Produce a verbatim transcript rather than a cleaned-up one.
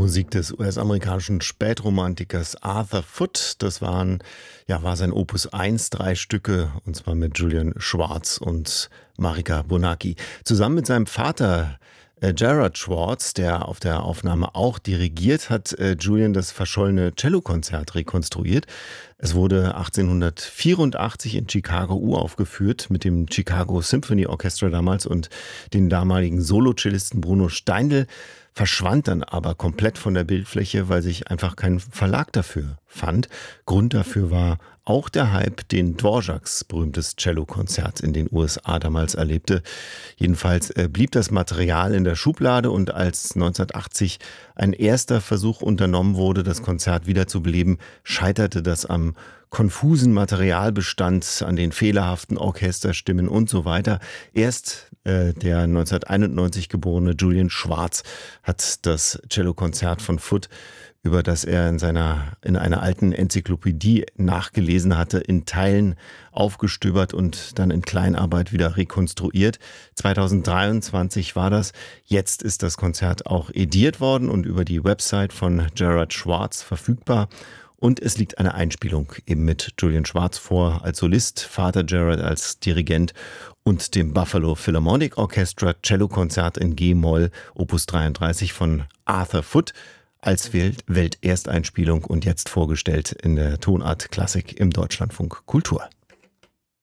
Musik des U S-amerikanischen Spätromantikers Arthur Foote. Das waren, ja, war sein Opus eins, drei Stücke, und zwar mit Julian Schwartz und Marika Bonacci. Zusammen mit seinem Vater äh, Gerard Schwartz, der auf der Aufnahme auch dirigiert, hat äh, Julian das verschollene Cellokonzert rekonstruiert. Es wurde achtzehnhundertvierundachtzig in Chicago uraufgeführt mit dem Chicago Symphony Orchestra damals und den damaligen Solo-Cellisten Bruno Steindl, verschwand dann aber komplett von der Bildfläche, weil sich einfach kein Verlag dafür fand. Grund dafür war auch der Hype, den Dvořáks berühmtes Cellokonzert in den U S A damals erlebte. Jedenfalls äh, blieb das Material in der Schublade, und als neunzehnhundertachtzig ein erster Versuch unternommen wurde, das Konzert wiederzubeleben, scheiterte das am konfusen Materialbestand, an den fehlerhaften Orchesterstimmen und so weiter. Erst äh, der neunzehnhunderteinundneunzig geborene Julian Schwartz hat das Cellokonzert von Foote, über das er in seiner in einer alten Enzyklopädie nachgelesen hatte, in Teilen aufgestöbert und dann in Kleinarbeit wieder rekonstruiert. zweitausenddreiundzwanzig war das. Jetzt ist das Konzert auch ediert worden und über die Website von Gerard Schwartz verfügbar. Und es liegt eine Einspielung eben mit Julian Schwartz vor als Solist, Vater Gerard als Dirigent und dem Buffalo Philharmonic Orchestra, Cellokonzert in G-Moll, Opus dreiunddreißig von Arthur Foote, als Welt Weltersteinspielung und jetzt vorgestellt in der Tonart Klassik im Deutschlandfunk Kultur.